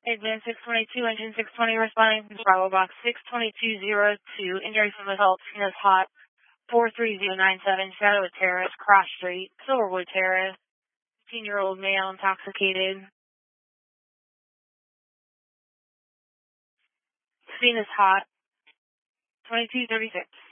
Advance 622, engine 620 responding to Bravo Box 62202. Injury from assault, seen as hot. 43097, Shadow Terrace, Cross Street, Silverwood Terrace. 15-year-old male intoxicated. Seen as hot. 2236.